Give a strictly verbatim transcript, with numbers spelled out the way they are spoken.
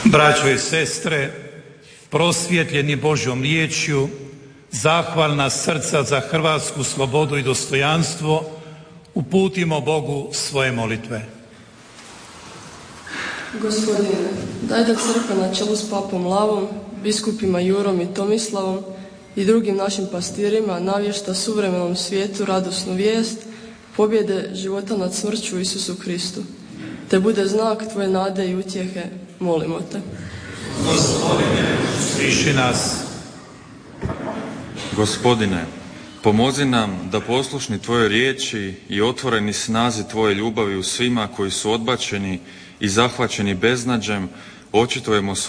Braćo i sestre, prosvjetljeni Božjom riječju, zahvalna srca za hrvatsku slobodu i dostojanstvo, uputimo Bogu svoje molitve. Gospodine, daj da crkva na čelu s papom Lavom, biskupima Jurom i Tomislavom i drugim našim pastirima navješta suvremenom svijetu radosnu vijest pobjede života nad smrću u Isusu Kristu, te bude znak tvoje nade i utjehe, molimo te. Gospodine, usliši nas. Gospodine, pomozi nam da poslušni Tvoje riječi i otvoreni snazi Tvoje ljubavi u svima koji su odbačeni i zahvaćeni beznađem, očitujemo